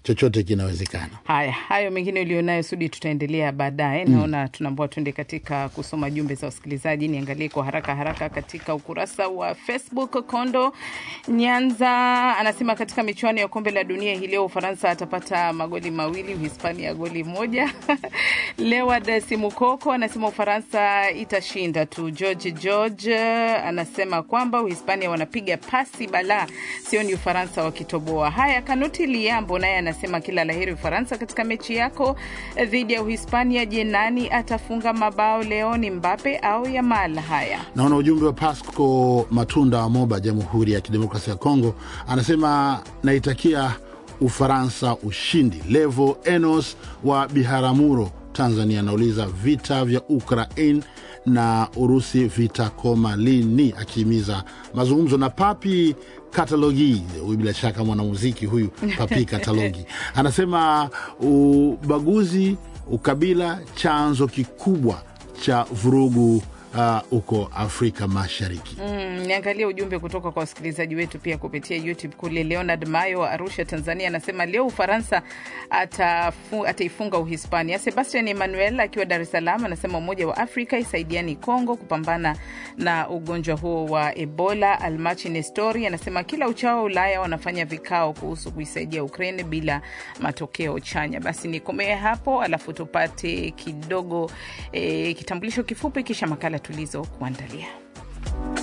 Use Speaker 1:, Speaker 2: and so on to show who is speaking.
Speaker 1: chochote kinawezekana.
Speaker 2: Haya, hayo mengine ulionayo Sudi tutaendelea baadaye. Naona tunaambiwa twende katika kusoma jumbe za wasikilizaji. Niangalie kwa haraka katika ukurasa wa Facebook. Kondo Nyanza anasema katika michuano ya kombe la dunia hii leo Ufaransa atapata magoli 2, Uhispania goli 1. Lewad Simukoko anasema Ufaransa itashinda tu. George anasema kwamba Uhispania wanapiga pasi bala, sio ni Ufaransa wakitoboa. Haya, Kanuti Liambo naye anasema kila laheri Ufaransa katika mechi yako dhidi ya Uhispania. Je, nani atafunga mabao leo, ni Mbappe au Yamal? Haya,
Speaker 1: naona ujumbe wa Pasco Matunda wa Moba, Jamhuri ya Kidemokrasia ya Kongo, anasema naitakia Ufaransa ushindi. Levo Enos wa Biharamulo, Tanzania, anauliza vita vya Ukraine na Urusi vitakoma lini, akihimiza mazungumzo. Na Papi Katalogi, huyu bila shaka mwanamuziki huyu, Papi Katalogi, anasema ubaguzi, ukabila chanzo kikubwa cha vurugu uko Afrika Mashariki.
Speaker 2: Niangalia ujumbe kutoka kwa wasikilizaji wetu pia kupitia YouTube kule. Leonard Mayo wa Arusha, Tanzania, anasema leo Ufaransa ataifunga Uhispania. Sebastian Emmanuel akiwa Dar es Salaam anasema Umoja wa Afrika isaidiani Kongo kupambana na ugonjwa huo wa Ebola. Almachi Nestori anasema kila uchao Ulaya wanafanya vikao kuhusu kuisaidia Ukraine bila matokeo chanya. Basi nikomee hapo, alafu tupate kidogo kitambulisho kifupi kisha makala tulizo kuandalia.